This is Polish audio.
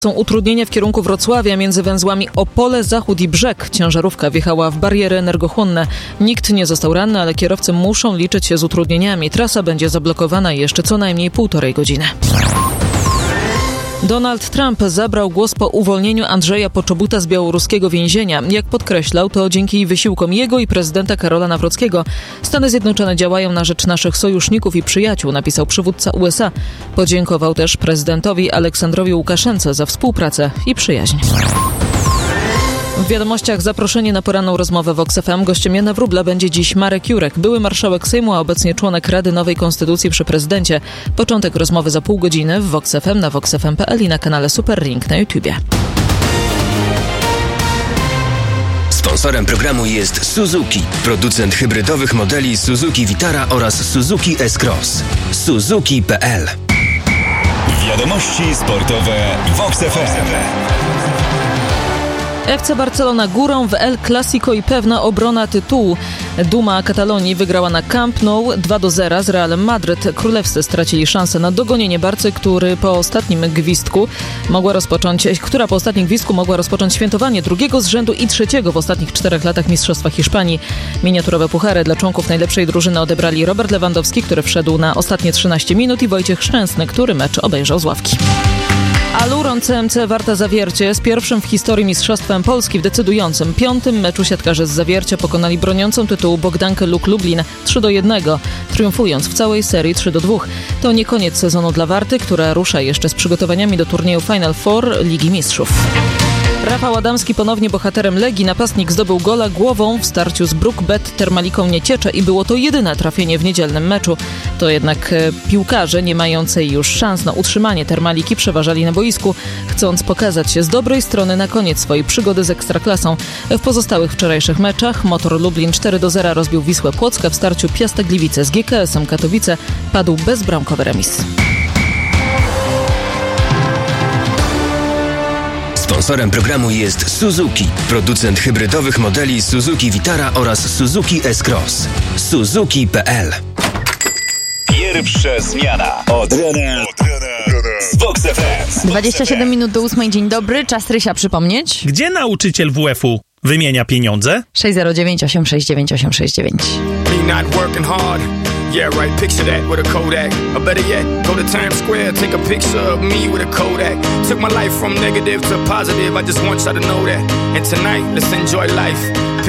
Są utrudnienia w kierunku Wrocławia między węzłami Opole, Zachód i Brzeg. Ciężarówka wjechała w bariery energochłonne. Nikt nie został ranny, ale kierowcy muszą liczyć się z utrudnieniami. Trasa będzie zablokowana jeszcze co najmniej 1,5 godziny. Donald Trump zabrał głos po uwolnieniu Andrzeja Poczobuta z białoruskiego więzienia. Jak podkreślał, to dzięki wysiłkom jego i prezydenta Karola Nawrockiego Stany Zjednoczone działają na rzecz naszych sojuszników i przyjaciół, napisał przywódca USA. Podziękował też prezydentowi Aleksandrowi Łukaszence za współpracę i przyjaźń. W wiadomościach zaproszenie na poranną rozmowę Vox FM. Gościem Jana Wróbla będzie dziś Marek Jurek, były marszałek Sejmu, a obecnie członek Rady Nowej Konstytucji przy prezydencie. Początek rozmowy za pół godziny w Vox FM, na voxfm.pl i na kanale Superlink na YouTubie. Sponsorem programu jest Suzuki, producent hybrydowych modeli Suzuki Vitara oraz Suzuki S-Cross. Suzuki.pl. Wiadomości sportowe Vox FM. FC Barcelona górą w El Clasico i pewna obrona tytułu. Duma Katalonii wygrała na Camp Nou 2-0 z Realem Madryt. Królewscy stracili szansę na dogonienie Barcy, która po ostatnim gwizdku mogła rozpocząć świętowanie drugiego z rzędu i trzeciego w ostatnich 4 latach Mistrzostwa Hiszpanii. Miniaturowe puchary dla członków najlepszej drużyny odebrali Robert Lewandowski, który wszedł na ostatnie 13 minut, i Wojciech Szczęsny, który mecz obejrzał z ławki. Aluron CMC Warta Zawiercie z pierwszym w historii mistrzostwem Polski w decydującym 5. meczu siatkarze z Zawiercia pokonali broniącą tytułu Bogdankę Luk Lublin 3-1, triumfując w całej serii 3-2. To nie koniec sezonu dla Warty, która rusza jeszcze z przygotowaniami do turnieju Final Four Ligi Mistrzów. Rafał Adamski ponownie bohaterem Legii. Napastnik zdobył gola głową w starciu z Brookbet Termaliką Nieciecze i było to jedyne trafienie w niedzielnym meczu. To jednak piłkarze nie mający już szans na utrzymanie Termaliki przeważali na boisku, chcąc pokazać się z dobrej strony na koniec swojej przygody z Ekstraklasą. W pozostałych wczorajszych meczach Motor Lublin 4-0 rozbił Wisłę Płocka. W starciu Piasta Gliwice z GKS-em Katowice padł bezbramkowy remis. Sponsorem programu jest Suzuki, producent hybrydowych modeli Suzuki Vitara oraz Suzuki S-Cross. Suzuki.pl. Pierwsza zmiana od rana z Vox FM. 27 minut do 8. Dzień dobry, czas Rysia przypomnieć. Gdzie nauczyciel WF-u wymienia pieniądze? 609 869 869. Me not working hard. Yeah, right, picture that with a Kodak. Or better yet, go to Times Square, take a picture of me with a Kodak. Took my life from negative to positive, I just want y'all to know that. And tonight, let's enjoy life.